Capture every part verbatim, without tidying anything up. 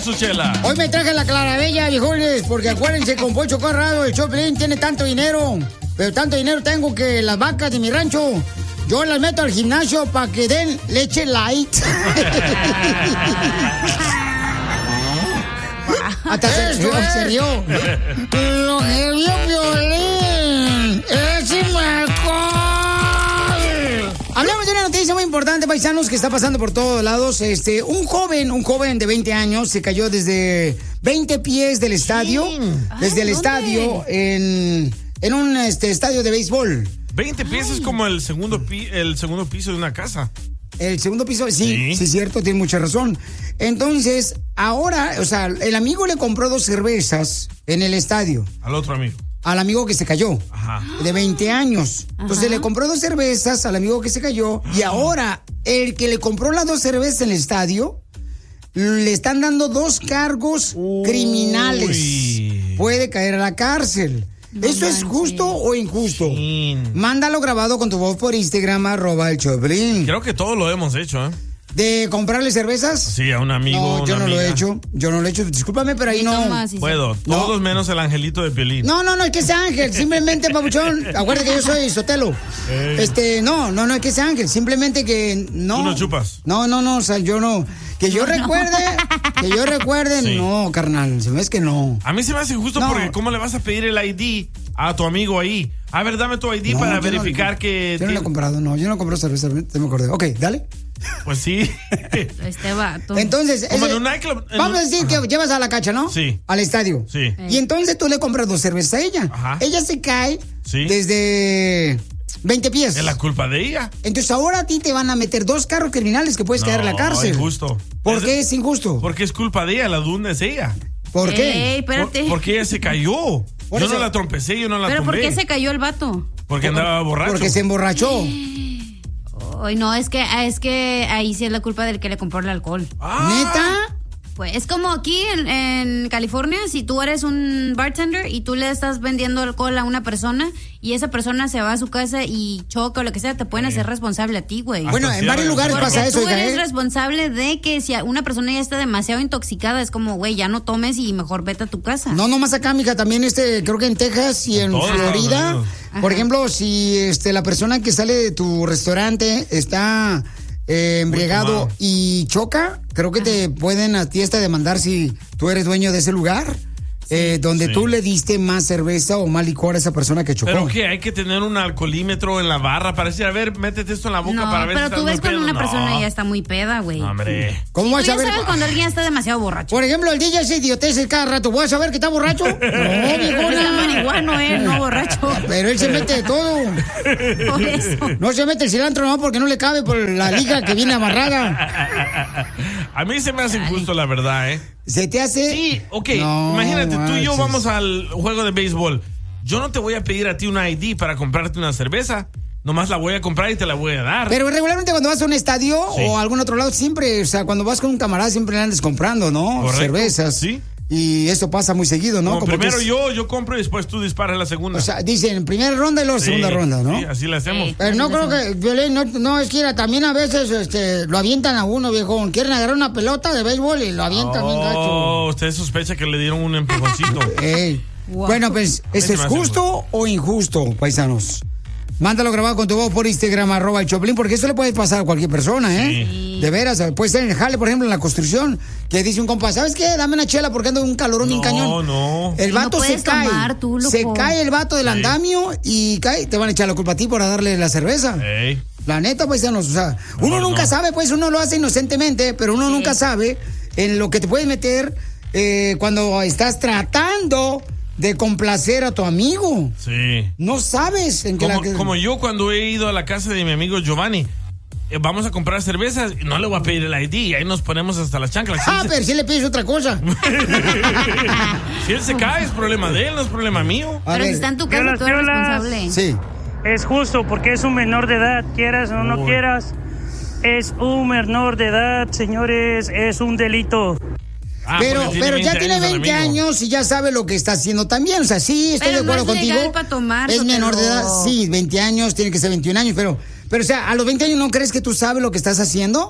eso, Chela? Hoy me traje la Clarabella, viejones, porque acuérdense, con Poncho Corrado, el Choplin tiene tanto dinero, pero tanto dinero tengo que las vacas de mi rancho, yo las meto al gimnasio para que den leche light. Hasta se, se, se rió. Lo que vio Piolín es mejor. Hablamos de una noticia muy importante, paisanos, que está pasando por todos lados. Este, un joven, un joven de veinte años se cayó desde veinte pies del estadio, sí. desde Ay, el ¿dónde? estadio en, en un este, estadio de béisbol. veinte pies Ay. es como el segundo, pi, el segundo piso de una casa. El segundo piso, sí, sí, sí, cierto, tiene mucha razón. Entonces, ahora, o sea, el amigo le compró dos cervezas en el estadio. Al otro amigo. Al amigo que se cayó. Ajá. De veinte años. Ajá. Entonces le compró dos cervezas al amigo que se cayó. Y ahora, el que le compró las dos cervezas en el estadio, le están dando dos cargos Uy. criminales. Puede caer a la cárcel. No ¿Eso manches. es justo o injusto? Sí. Mándalo grabado con tu voz por Instagram, arroba el Choplin. Creo que todos lo hemos hecho, ¿eh? ¿De comprarle cervezas? Sí, a un amigo. No, yo no amiga. lo he hecho. Yo no lo he hecho. Discúlpame, pero ahí no. Más, sí, Puedo. sí. Todos no. menos el angelito de Piolín. No, no, no, es que es ángel. Simplemente, papuchón. Acuérdate que yo soy Sotelo. Ey. Este, no, no, no es que es ángel. Simplemente que no. Tú no chupas. No, no, no. O sea, yo no. Que yo no. recuerde. Que yo recuerde. Sí. No, carnal. Se me es que no. A mí se me hace injusto no. porque ¿cómo le vas a pedir el I D a tu amigo ahí? A ver, dame tu I D no, para verificar no, que... Yo no lo he comprado, no. Yo no compré cerveza, te me acordé. Ok, dale. Pues sí. Este vato. Entonces, Como ese, en un nightclub, en vamos un... a decir Ajá. que llevas a la cacha, ¿no? Sí. Al estadio. Sí. Y entonces tú le compras dos cervezas a ella. Ajá. Ella se cae sí. desde veinte pies. Es la culpa de ella. Entonces ahora a ti te van a meter dos cargos criminales que puedes no, caer a la cárcel. No, injusto. ¿Por es, qué es injusto? Porque es culpa de ella, la dunda es ella. ¿Por Ey, qué? espérate. Por, porque ella se cayó. Por yo eso. no la trompecé, yo no la ¿Pero tumbé. por qué se cayó el vato? Porque andaba borracho. Porque se emborrachó. Ay, no, es que, es que ahí sí es la culpa del que le compró el alcohol. Ah. ¿Neta? Pues es como aquí en, en California, si tú eres un bartender y tú le estás vendiendo alcohol a una persona y esa persona se va a su casa y choca o lo que sea, te pueden hacer responsable a ti, güey. Bueno, en varios lugares Porque pasa eso. tú eres ¿eh? responsable de que si una persona ya está demasiado intoxicada, es como, güey, ya no tomes y mejor vete a tu casa. No, nomás acá, mija, también este, creo que en Texas y en Todos Florida. Ajá. Por ejemplo, si este la persona que sale de tu restaurante está eh, embriagado y choca, creo que te pueden a ti hasta demandar si tú eres dueño de ese lugar. Eh, donde Sí. tú le diste más cerveza o más licor a esa persona que chocó. ¿Pero qué? ¿Hay que tener un alcoholímetro en la barra para decir, a ver, métete esto en la boca No, para ver pero si tú estás ves muy cuando pedo? una persona No. ya está muy peda, güey. Hombre. ¿Cómo Tú vas ya a ver? sabes cuando alguien está demasiado borracho. Por ejemplo, el D J se idioteces cada rato. ¿Voy a saber que está borracho? No, Es viejona. marihuano, eh, no borracho. Pero él se mete de todo. Por eso. No se mete el cilantro nomás porque no le cabe por la liga que viene amarrada. A mí se me hace injusto, la verdad, ¿eh? ¿Se te hace? Sí, ok. No, Imagínate, tú y yo manches. vamos al juego de béisbol. Yo no te voy a pedir a ti una I D para comprarte una cerveza. Nomás la voy a comprar y te la voy a dar. Pero regularmente cuando vas a un estadio Sí. o a algún otro lado, siempre, o sea, cuando vas con un camarada, siempre le andas comprando, ¿no? Correcto. Cervezas. Sí. Y eso pasa muy seguido, ¿no? Como Como primero que es- yo, yo compro y después tú disparas la segunda. O sea, dicen primera ronda y luego Sí, segunda ronda, ¿no? Sí, así la hacemos. Sí. Pero no creo que, Violín, no, no, es que era, también a veces este, lo avientan a uno, viejo. Quieren agarrar una pelota de béisbol y lo avientan bien gacho. Oh, usted sospecha que le dieron un empujoncito. Ey. Wow. Bueno, pues, ¿esto se es me hace justo o injusto, paisanos? Mándalo grabado con tu voz por Instagram, arroba el Choplin, porque eso le puede pasar a cualquier persona, ¿eh? Sí. De veras, puede ser en el jale, por ejemplo, en la construcción, que dice un compa, ¿sabes qué? Dame una chela porque ando en un calorón bien No, cañón. no. El Y no vato se puedes cae. tomar tú, loco. Se cae el vato del Sí. andamio y cae, te van a echar la culpa a ti por darle la cerveza. Ey. La neta, paisanos, o sea, uno Mejor nunca no. sabe, pues uno lo hace inocentemente, pero uno Sí. nunca sabe en lo que te puedes meter eh, cuando estás tratando de complacer a tu amigo. Sí. No sabes en qué Como, la... como yo cuando he ido a la casa de mi amigo Giovanni, eh, vamos a comprar cervezas y no le voy a pedir el I D y ahí nos ponemos hasta las chanclas. Si Ah, él se- pero si le pides otra cosa. Si él se cae es problema de él, no es problema mío. A Pero ver, si está en tu casa, Piolas, tú eres piolas. responsable. Sí. Es justo porque es un menor de edad, quieras o no Uy. quieras. Es un menor de edad, señores, es un delito. Ah, pero porque pero ya tiene años el veinte amigo. años y ya sabe lo que está haciendo también. O sea, sí, estoy Pero de acuerdo no es contigo. legal pa' tomar, es menor de Sotelo. edad, sí, veinte años, tiene que ser veintiún años, pero, pero o sea, a los veinte años no crees que tú sabes lo que estás haciendo.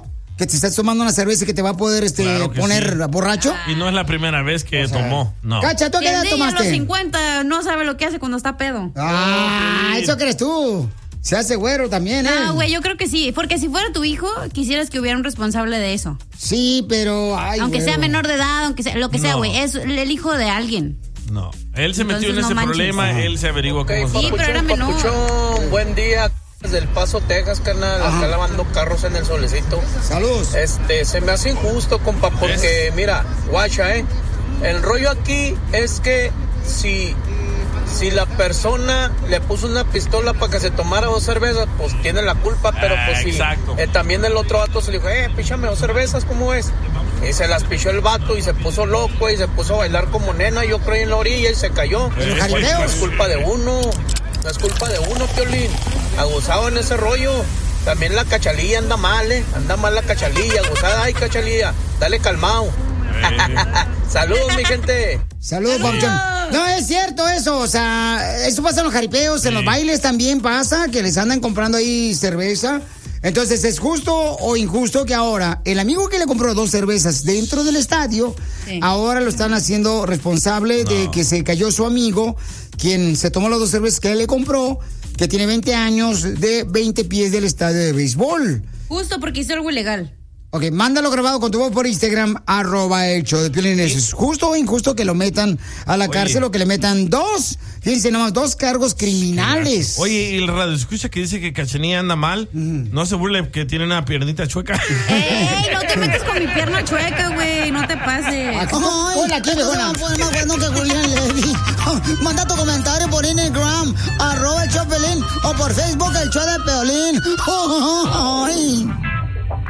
que te estás tomando una cerveza y que te va a poder este, Claro que poner sí. borracho. Y no es la primera vez que O sea, tomó, no. Cacha, ¿tú a qué Y el edad niño a tomaste? los cincuenta no sabe lo que hace cuando está pedo. Ah, eso crees tú. Se hace güero también, ¿eh? No, güey, yo creo que sí. Porque si fuera tu hijo, quisieras que hubiera un responsable de eso. Sí, pero... Ay, aunque güero. sea menor de edad, aunque sea lo que sea, No. güey. Es el hijo de alguien. No. Él se metió Entonces, en no ese manches. problema, Ajá. él se averigua Ok, cómo Sí, se pero era menor. papuchón, buen día. Desde El Paso, Texas, carnal, Ajá. acá lavando carros en el solecito. Saludos. Este, se me hace injusto, compa, porque, mira, guacha, ¿eh? El rollo aquí es que si, si la persona le puso una pistola para que se tomara dos cervezas, pues tiene la culpa, pero Ah, pues sí. exacto. Eh, también el otro vato se le dijo, eh, píchame dos cervezas, ¿cómo es? Y se las pichó el vato y se puso loco y se puso a bailar como nena, yo creo, en la orilla y se cayó. Pero Pues, jaripeos. no es culpa de uno, no es culpa de uno, Piolín. Abusado en ese rollo. También la cachalilla anda mal, ¿eh? Anda mal la cachalilla, abusada. Ay, cachalilla, dale calmado. Saludos, mi gente. Saludos, papuchón. No, es cierto eso, o sea, eso pasa en los jaripeos, en los bailes también pasa, que les andan comprando ahí cerveza. Entonces, ¿es justo o injusto que ahora el amigo que le compró dos cervezas dentro del estadio, Sí. ahora lo están haciendo responsable de que se cayó su amigo, quien se tomó las dos cervezas que él le compró, que tiene veinte años, de veinte pies del estadio de béisbol? Justo porque hizo algo ilegal. Ok, mándalo grabado con tu voz por Instagram, arroba el show de Piolín. ¿Es justo o injusto que lo metan a la Oye. cárcel o que le metan dos, fíjense nomás, dos cargos criminales? Oye, y el radio escucha que dice que Cachanilla anda mal. No se burle que tiene una piernita chueca. ¡Ey! No te metes con mi pierna chueca, güey. No te pases. Aquí- Hola, ¿qué viejona? Pues más bueno que Julián Levy. Manda tu comentario por Instagram, arroba el show de Piolín, o por Facebook el show de Piolín. Ay.